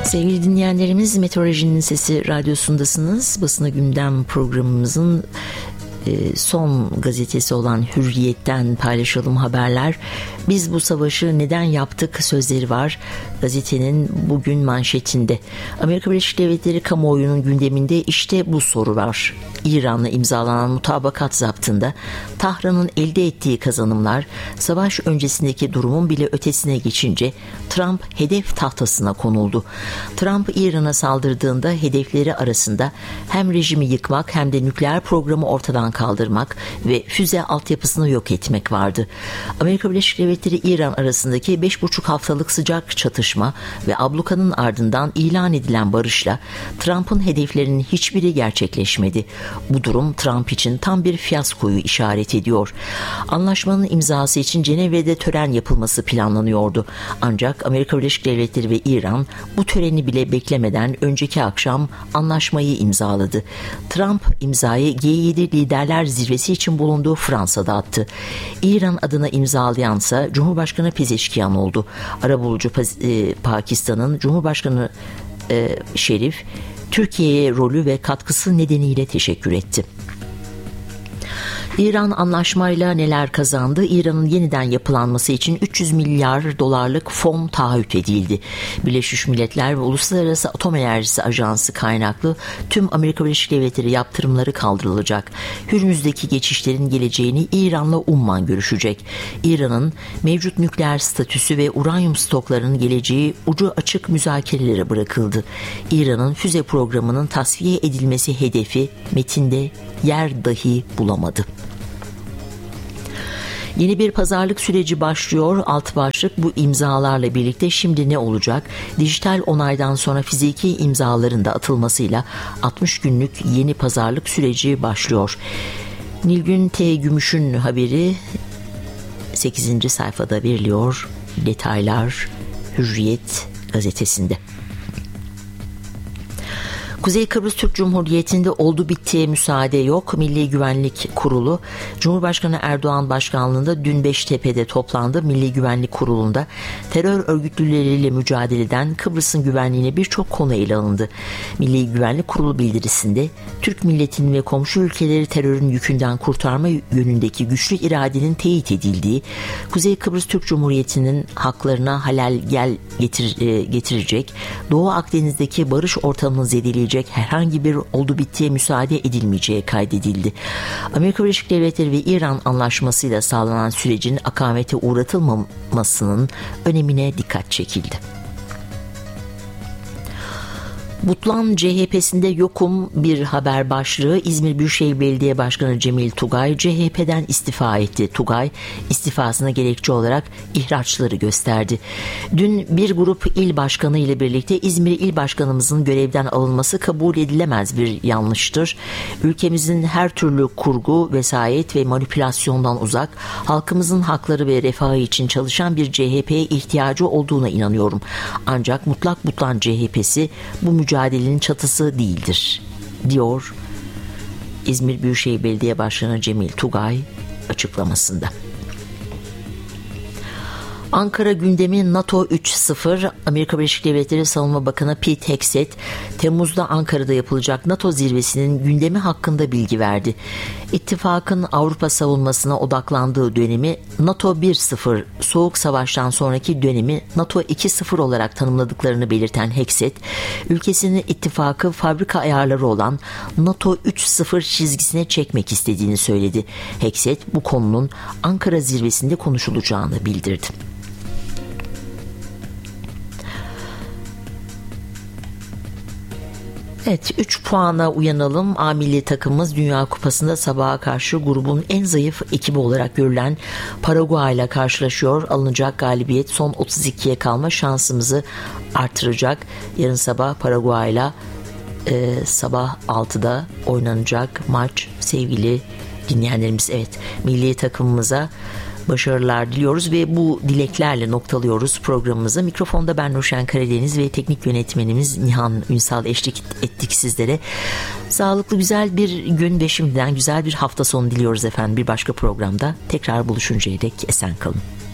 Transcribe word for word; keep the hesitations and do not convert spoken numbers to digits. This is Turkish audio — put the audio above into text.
Sevgili dinleyenlerimiz, Meteorolojinin Sesi Radyosu'ndasınız. Basına Gündem programımızın son gazetesi olan Hürriyet'ten paylaşalım haberler. Biz bu savaşı neden yaptık sözleri var gazetenin bugün manşetinde. Amerika Birleşik Devletleri kamuoyunun gündeminde işte bu soru var. İran'la imzalanan mutabakat zaptında Tahran'ın elde ettiği kazanımlar savaş öncesindeki durumun bile ötesine geçince Trump hedef tahtasına konuldu. Trump İran'a saldırdığında hedefleri arasında hem rejimi yıkmak hem de nükleer programı ortadan kaldırmak ve füze altyapısını yok etmek vardı. Amerika Birleşik Devletleri İran arasındaki beş buçuk haftalık sıcak çatışma ve ablukanın ardından ilan edilen barışla Trump'ın hedeflerinin hiçbiri gerçekleşmedi. Bu durum Trump için tam bir fiyaskoyu işaret ediyor. Anlaşmanın imzası için Cenevre'de tören yapılması planlanıyordu. Ancak Amerika Birleşik Devletleri ve İran bu töreni bile beklemeden önceki akşam anlaşmayı imzaladı. Trump imzayı G yedi liderler zirvesi için bulunduğu Fransa'da attı. İran adına imzalayansa Cumhurbaşkanı Pezeşkiyan oldu. Arabulucu Pakistan'ın Cumhurbaşkanı e, Şerif Türkiye'ye rolü ve katkısı nedeniyle teşekkür etti. İran anlaşmayla neler kazandı? İran'ın yeniden yapılanması için üç yüz milyar dolarlık fon taahhüt edildi. Birleşmiş Milletler ve Uluslararası Atom Enerjisi Ajansı kaynaklı tüm Amerika Birleşik Devletleri yaptırımları kaldırılacak. Hürmüz'deki geçişlerin geleceğini İran'la Umman görüşecek. İran'ın mevcut nükleer statüsü ve uranyum stoklarının geleceği ucu açık müzakerelere bırakıldı. İran'ın füze programının tasfiye edilmesi hedefi metinde yer dahi bulamadı. Yeni bir pazarlık süreci başlıyor. Alt başlık bu imzalarla birlikte şimdi ne olacak? Dijital onaydan sonra fiziki imzaların da atılmasıyla altmış günlük yeni pazarlık süreci başlıyor. Nilgün T. Gümüş'ün haberi sekizinci sayfada veriliyor. Detaylar Hürriyet gazetesinde. Kuzey Kıbrıs Türk Cumhuriyeti'nde oldu bittiye müsaade yok. Milli Güvenlik Kurulu Cumhurbaşkanı Erdoğan başkanlığında dün Beştepe'de toplandı. Milli Güvenlik Kurulu'nda terör örgütlüleriyle mücadeleden Kıbrıs'ın güvenliğine birçok konu ele alındı. Milli Güvenlik Kurulu bildirisinde Türk milletinin ve komşu ülkeleri terörün yükünden kurtarma yönündeki güçlü iradenin teyit edildiği, Kuzey Kıbrıs Türk Cumhuriyeti'nin haklarına halal gel getir, getirecek, Doğu Akdeniz'deki barış ortamını zedeleyecek herhangi bir oldu bittiye müsaade edilmeyeceği kaydedildi. Amerika Birleşik Devletleri ve İran anlaşmasıyla sağlanan sürecin akamete uğratılmamasının önemine dikkat çekildi. Butlan C H P'sinde yokum bir haber başlığı. İzmir Büyükşehir Belediye Başkanı Cemil Tugay C H P'den istifa etti. Tugay istifasına gerekçe olarak ihraçları gösterdi. Dün bir grup il başkanı ile birlikte İzmir İl Başkanımızın görevden alınması kabul edilemez bir yanlıştır. Ülkemizin her türlü kurgu, vesayet ve manipülasyondan uzak, halkımızın hakları ve refahı için çalışan bir C H P'ye ihtiyacı olduğuna inanıyorum. Ancak mutlak Butlan C H P'si bu mücadelenin çatısı değildir, diyor İzmir Büyükşehir Belediye Başkanı Cemil Tugay açıklamasında. Ankara gündemi NATO üç sıfır. Amerika Birleşik Devletleri Savunma Bakanı Pete Hegseth, Temmuz'da Ankara'da yapılacak NATO zirvesinin gündemi hakkında bilgi verdi. İttifakın Avrupa savunmasına odaklandığı dönemi NATO bir sıfır, Soğuk Savaş'tan sonraki dönemi NATO iki sıfır olarak tanımladıklarını belirten Hegseth, ülkesinin ittifakı fabrika ayarları olan NATO üç sıfır çizgisine çekmek istediğini söyledi. Hegseth bu konunun Ankara zirvesinde konuşulacağını bildirdi. Evet, üç puana uyanalım. A milli takımımız Dünya Kupası'nda sabaha karşı grubun en zayıf ekibi olarak görülen Paraguay ile karşılaşıyor. Alınacak galibiyet son otuz ikiye kalma şansımızı artıracak. Yarın sabah Paraguay ile e, sabah altıda oynanacak maç sevgili dinleyenlerimiz. Evet, milli takımımıza başarılar diliyoruz ve bu dileklerle noktalıyoruz programımızı. Mikrofonda ben Nurşen Karadeniz ve teknik yönetmenimiz Nihan Ünsal eşlik ettik sizlere. Sağlıklı güzel bir gün ve şimdiden güzel bir hafta sonu diliyoruz efendim. Bir başka programda tekrar buluşuncaya dek esen kalın.